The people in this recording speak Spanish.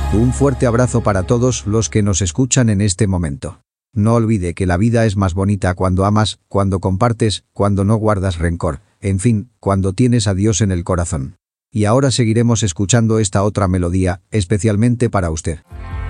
Un fuerte abrazo para todos los que nos escuchan en este momento. No olvide que la vida es más bonita cuando amas, cuando compartes, cuando no guardas rencor, en fin, cuando tienes a Dios en el corazón. Y ahora seguiremos escuchando esta otra melodía, especialmente para usted.